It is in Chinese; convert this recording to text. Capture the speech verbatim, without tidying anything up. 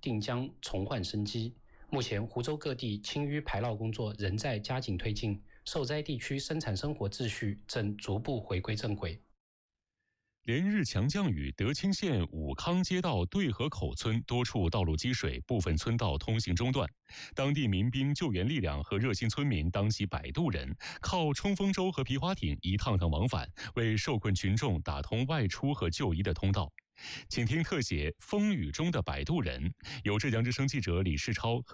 定将重焕生机。目前，湖州各地清淤排涝工作仍在加紧推进，受灾地区生产生活秩序正逐步回归正轨。 连日强降雨，德清县武康街道对河口村多处道路积水，部分村道通行中断。当地民兵救援力量和热心村民当起摆渡人，靠冲锋舟和皮划艇一趟趟往返，为受困群众打通外出和就医的通道。请听特写《风雨中的摆渡人》，由浙江之声记者李世超和